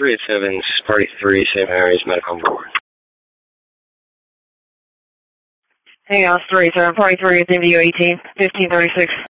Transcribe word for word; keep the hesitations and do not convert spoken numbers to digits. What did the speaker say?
three eight seven, Party three, Saint Mary's, medical board. Hey, House three, seven, Party three, it's M D U eighteen, fifteen thirty-six.